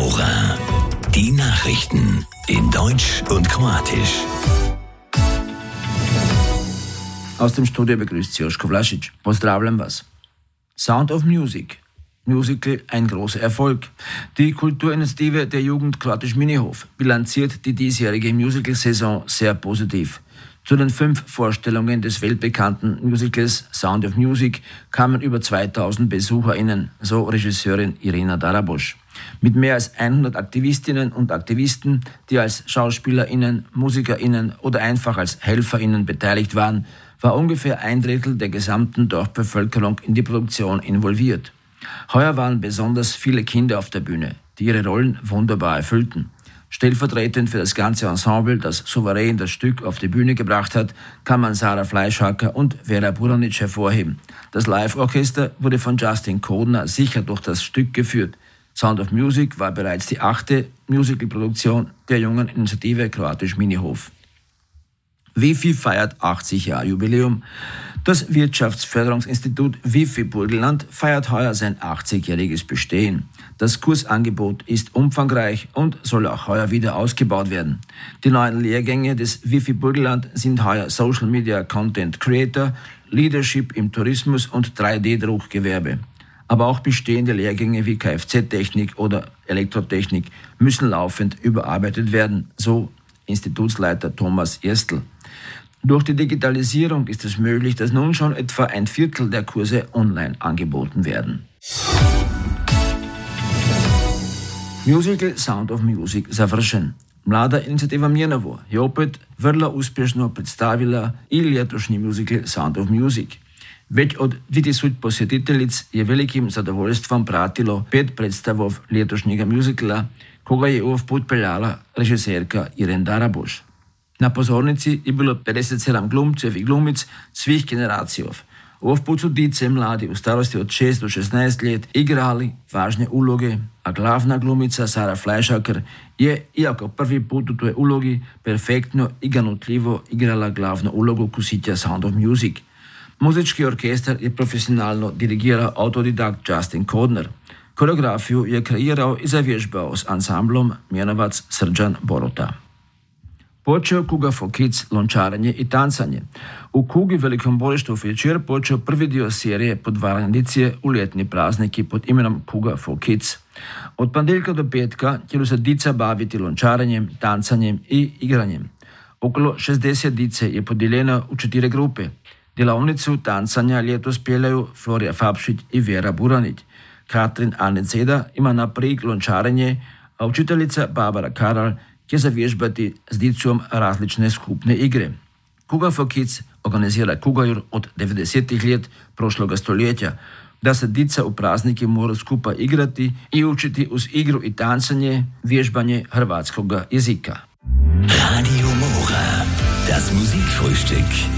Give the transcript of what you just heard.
Mora. Die Nachrichten in Deutsch und Kroatisch. Aus dem Studio begrüßt Sie Joško Vlašić. Pozdravljam vas. Sound of Music. Musical ein großer Erfolg. Die Kulturinitiative der Jugend Kroatisch Minihof bilanziert die diesjährige Musical-Saison sehr positiv. Zu den 5 Vorstellungen des weltbekannten Musicals Sound of Music kamen über 2000 BesucherInnen, so Regisseurin Irena Daraboš. Mit mehr als 100 Aktivistinnen und Aktivisten, die als SchauspielerInnen, MusikerInnen oder einfach als HelferInnen beteiligt waren, war ungefähr 1/3 der gesamten Dorfbevölkerung in die Produktion involviert. Heuer waren besonders viele Kinder auf der Bühne, die ihre Rollen wunderbar erfüllten. Stellvertretend für das ganze Ensemble, das souverän das Stück auf die Bühne gebracht hat, kann man Sara Fleischhacker und Vera Buranic hervorheben. Das Live-Orchester wurde von Justin Kodner sicher durch das Stück geführt. Sound of Music war bereits die 8. Musicalproduktion der jungen Initiative Kroatisch Minihof. WIFI feiert 80 Jahre Jubiläum. Das Wirtschaftsförderungsinstitut WIFI Burgenland feiert heuer sein 80-jähriges Bestehen. Das Kursangebot ist umfangreich und soll auch heuer wieder ausgebaut werden. Die neuen Lehrgänge des WIFI Burgenland sind heuer Social Media Content Creator, Leadership im Tourismus und 3D-Druckgewerbe. Aber auch bestehende Lehrgänge wie Kfz-Technik oder Elektrotechnik müssen laufend überarbeitet werden, so Institutsleiter Thomas Erstl. Durch die Digitalisierung ist es möglich, dass nun schon etwa 1/4 der Kurse online angeboten werden. Musical Sound of Music završen. Mlada inicijativa Mjenovo je opet vrlo uspješno predstavila i letošnji musical Sound of Music. Već od 2000 posjetiteljic je velikim zadovoljstvom pratilo 5 predstavov letošnjega musicala, koga je ovog put peljala režiserka Irena Daraboš. Na pozornici je bilo 57 glumcev i glumic svih generacijov. Ovog put su dice mladi u starosti od 6 do 16 let igrali važne uloge, a glavna glumica Sara Fleischhacker je, iako prvi put u toj ulogi, perfektno i ganutljivo igrala glavnu ulogu kusitja Sound of Music. Muzički orkestar je profesionalno dirigirao autodidakt Justin Kodner. Koreografiju je kreirao i zavježbao s ansamblom Mjenovac Srđan Borota. Počeo Kuga for Kids lončarenje i tancanje. U Kugi Velikom Borištu večer počeo prvi dio serije podvaranja dicije u ljetni prazniki pod imenom Kuga for Kids. Od ponedjeljka do petka će se dica baviti lončarenjem, tancanjem i igranjem. Okolo 60 dice je podijeljeno u 4 grupe. Delavnicu tancanja ljetos peljaju Florija Fapšić i Vera Buranić. Katrin Aneceda ima naprijed lončarenje, a učiteljica Barbara Karal će zavježbati s dicom različne skupne igre. Kuga for Kids organizira Kugajur od 90-ih let prošloga stoljetja, da se dica u praznike mora skupa igrati i učiti uz igru i tancanje, vježbanje hrvatskog jezika. Radio Mora, das Musikfrühstück.